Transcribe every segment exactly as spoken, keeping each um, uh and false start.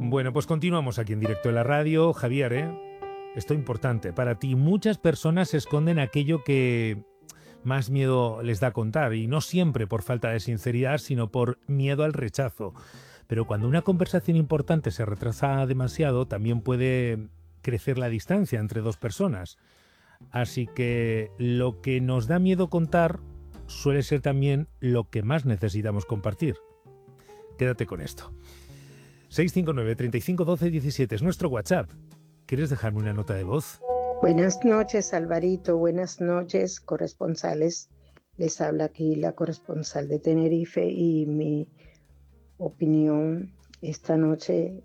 Bueno, pues continuamos aquí en directo en la radio. Javier, ¿eh? Esto es importante. Para ti, muchas personas esconden aquello que más miedo les da contar, y no siempre por falta de sinceridad, sino por miedo al rechazo. Pero cuando una conversación importante se retrasa demasiado, también puede crecer la distancia entre dos personas. Así que lo que nos da miedo contar suele ser también lo que más necesitamos compartir. Quédate con esto. seis cinco nueve, treinta y cinco, doce, diecisiete es nuestro WhatsApp. ¿Quieres dejarme una nota de voz? Buenas noches, Alvarito. Buenas noches, corresponsales. Les habla aquí la corresponsal de Tenerife y mi opinión esta noche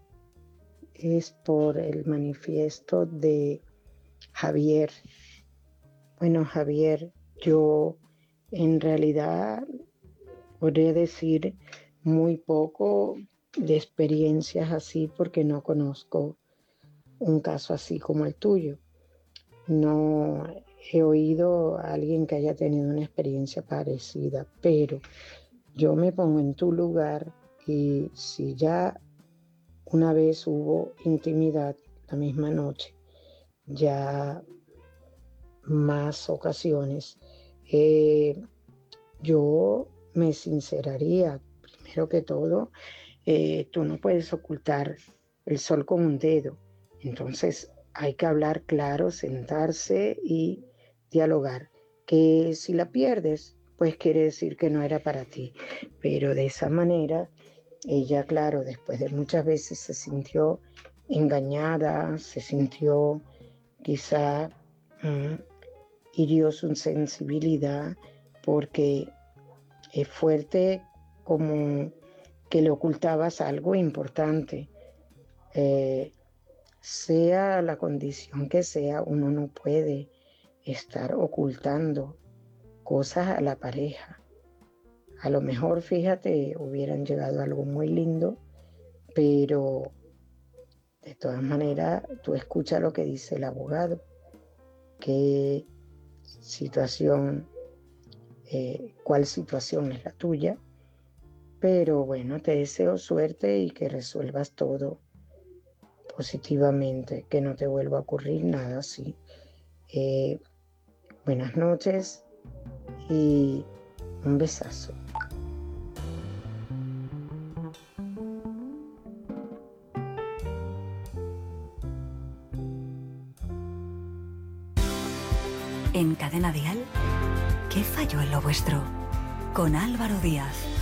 es por el manifiesto de Javier. Bueno, Javier, yo en realidad podría decir muy poco de experiencias así porque no conozco un caso así como el tuyo. No he oído a alguien que haya tenido una experiencia parecida, pero yo me pongo en tu lugar y si ya una vez hubo intimidad la misma noche, ya más ocasiones, eh, yo me sinceraría. Primero que todo, eh, tú no puedes ocultar el sol con un dedo. Entonces hay que hablar claro, sentarse y dialogar. Que si la pierdes, pues quiere decir que no era para ti. Pero de esa manera, ella, claro, después de muchas veces se sintió engañada, se sintió quizá mmm, hirió su sensibilidad, porque es fuerte como que le ocultabas algo importante. Eh, sea la condición que sea, uno no puede estar ocultando cosas a la pareja. A lo mejor, fíjate, hubieran llegado a algo muy lindo, pero de todas maneras tú escuchas lo que dice el abogado, qué situación, eh, cuál situación es la tuya, pero bueno, te deseo suerte y que resuelvas todo positivamente, que no te vuelva a ocurrir nada así. Eh, buenas noches y un besazo. En Cadena Dial, ¿qué falló en lo vuestro? Con Álvaro Díaz.